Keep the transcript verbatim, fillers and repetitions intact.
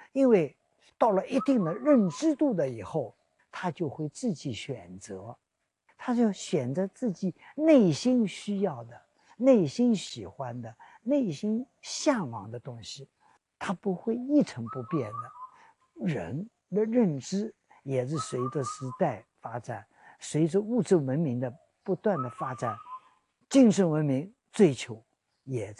因为到了一定的认知度的以后，他就会自己选择，他就选择自己内心需要的、内心喜欢的、内心向往的东西，他不会一成不变的。人的认知也是随着时代发展，随着物质文明的不断的发展，精神文明追求也